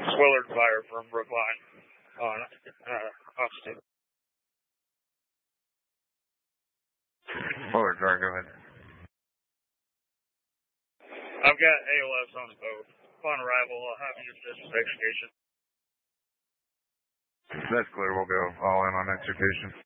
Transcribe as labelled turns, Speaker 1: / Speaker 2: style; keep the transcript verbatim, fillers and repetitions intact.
Speaker 1: Willard Fire from Brookline on uh, Austin.
Speaker 2: Willard Fire, go ahead.
Speaker 1: I've got A L S on the boat. Upon arrival, I'll have you assist with extrication.
Speaker 2: That's clear. We'll go all in on extrication.